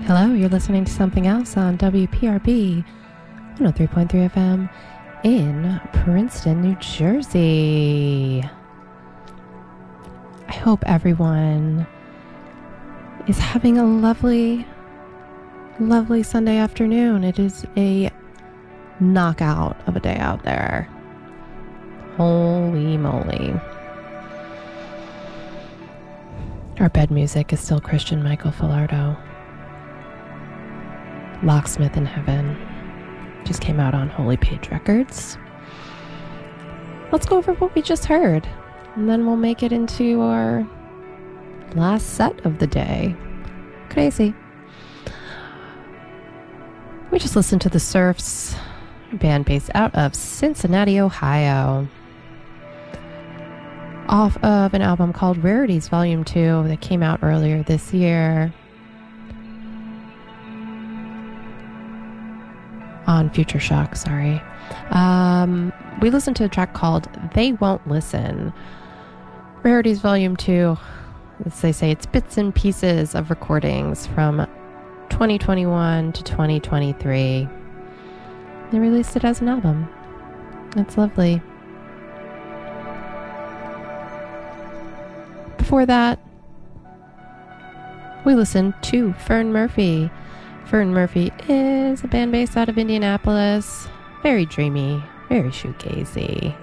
Hello, you're listening to Something Else on WPRB 103.3 FM in Princeton, New Jersey. I hope everyone is having a lovely Sunday afternoon. It is a knockout of a day out there. Holy moly. Our bed music is still Christian Michael Filardo. Locksmith in Heaven just came out on Holy Page Records. Let's go over what we just heard, and then we'll make it into our last set of the day. Crazy. We just listened to The Surfs, a band based out of Cincinnati, Ohio, off of an album called Rarities Volume 2 that came out earlier this year on Future Shock, sorry. We listened to a track called They Won't Listen. Rarities Volume 2, as they say, it's bits and pieces of recordings from 2021 to 2023. They released it as an album. It's lovely. Before that, we listened to Fern Murphy. Fern Murphy is a band based out of Indianapolis. Very dreamy, very shoegazy.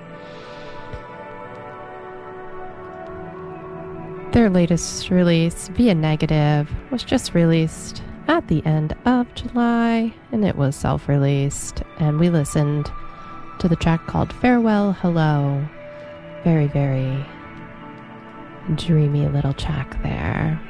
Their latest release, Via Negative, was just released at the end of July, and it was self-released. And we listened to the track called Farewell Hello. Very, very dreamy little track there.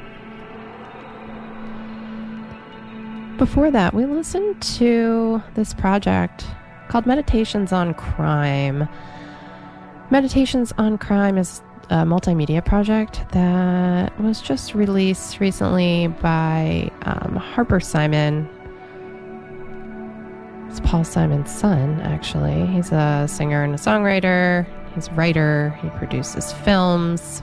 Before that, we listened to this project called Meditations on Crime. Meditations on Crime is a multimedia project that was just released recently by Harper Simon. It's Paul Simon's son, actually. He's a singer and a songwriter. He's a writer. He produces films.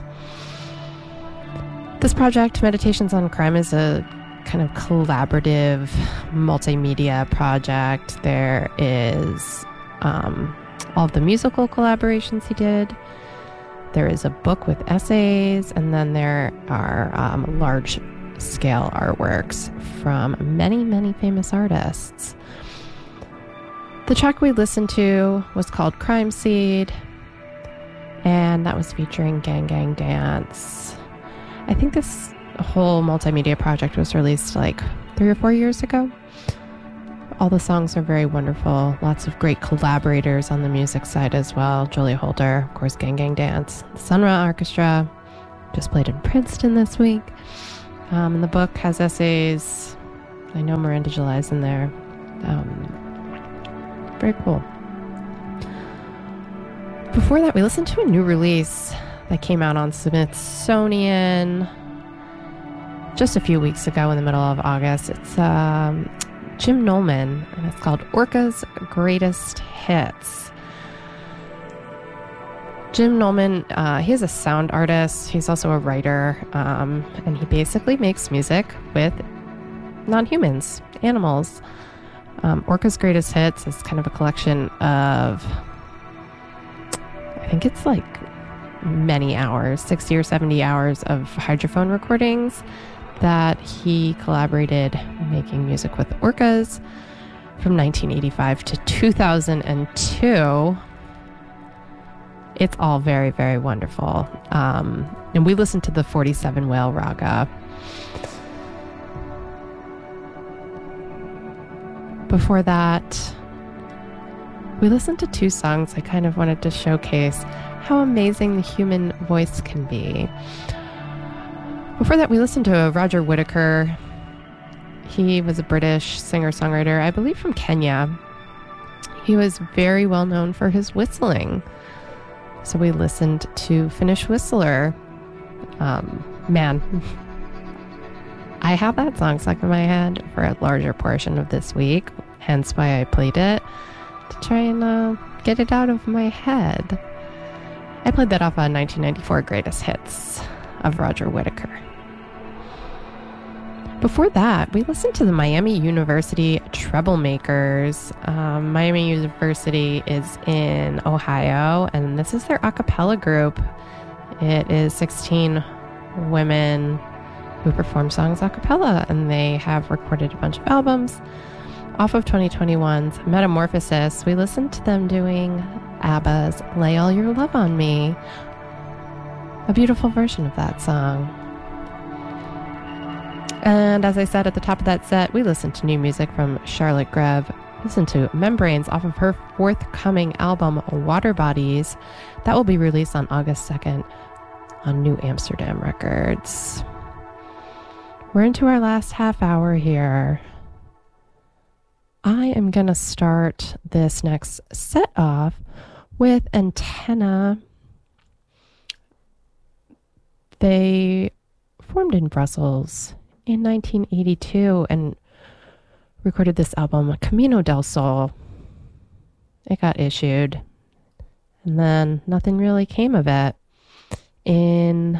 This project, Meditations on Crime, is a kind of collaborative multimedia project. There is all of the musical collaborations he did. There is a book with essays, and then there are large-scale artworks from many, many famous artists. The track we listened to was called Crime Seed, and that was featuring Gang Gang Dance. I think this whole multimedia project was released like 3 or 4 years ago. All the songs are very wonderful. Lots of great collaborators on the music side as well. Julia Holter, of course, Gang Gang Dance. The Sun Ra Orchestra just played in Princeton this week. And the book has essays. I know Miranda July's in there. Very cool. Before that, we listened to a new release that came out on Smithsonian just a few weeks ago in the middle of August. It's Jim Nolman, and it's called Orca's Greatest Hits. Jim Nolman, he's a sound artist. He's also a writer, and he basically makes music with non-humans, animals. Orca's Greatest Hits is kind of a collection of, I think it's like many hours, 60 or 70 hours of hydrophone recordings that he collaborated making music with orcas from 1985 to 2002. It's all very, very wonderful. And we listened to the 47 Whale Raga. Before that, we listened to 2 songs I kind of wanted to showcase how amazing the human voice can be. Before that, we listened to Roger Whittaker. He was a British singer-songwriter, I believe from Kenya. He was very well known for his whistling. So we listened to Finnish Whistler. Man, I have that song stuck in my head for a larger portion of this week, hence why I played it, to try and get it out of my head. I played that off on 1994 Greatest Hits of Roger Whittaker. Before that, we listened to the Miami University Troublemakers. Miami University is in Ohio, and this is their a cappella group. It is 16 women who perform songs a cappella, and they have recorded a bunch of albums. Off of 2021's Metamorphosis, we listened to them doing ABBA's Lay All Your Love on Me, a beautiful version of that song. And as I said at the top of that set, we listened to new music from Charlotte Greve. Listen to Membranes off of her forthcoming album, Water Bodies. That will be released on August 2nd on New Amsterdam Records. We're into our last half hour here. I am going to start this next set off with Antenna. They formed in Brussels in 1982 and recorded this album, Camino del Sol. It got issued, and then nothing really came of it. In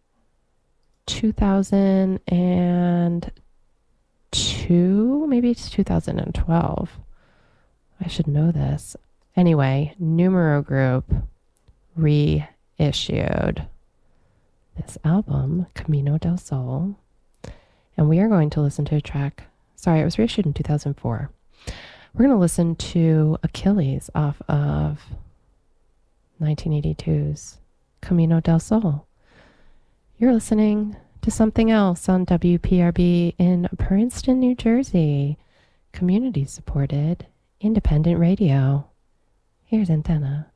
2002, maybe it's 2012. I should know this. Anyway, Numero Group reissued this album, Camino del Sol. And we are going to listen to a track. Sorry, it was reissued in 2004. We're going to listen to Achilles off of 1982's Camino del Sol. You're listening to something else on WPRB in Princeton, New Jersey. Community supported, independent radio. Here's Antenna.